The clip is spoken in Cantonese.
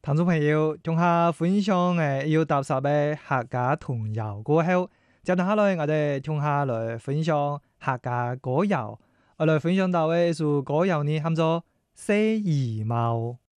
聽眾朋友，仲下分享要踏實嘅客家童謠過後，接下來我哋仲下來分享客家歌謠。我來分享到嘅一首歌謠呢，喊做《四姨媽》。